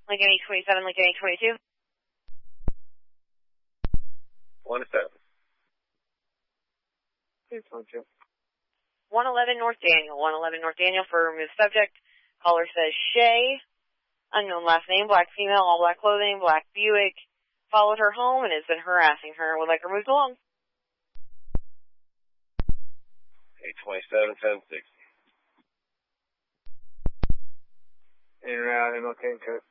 Lincoln 827, Lincoln 822. 1-7. 822. 111 North Daniel. 111 North Daniel for removed subject. Caller says Shay. Unknown last name, black female, all black clothing, black Buick. Followed her home and has been harassing her. Would like her moved along. 827, 1060. In route, MLK and code.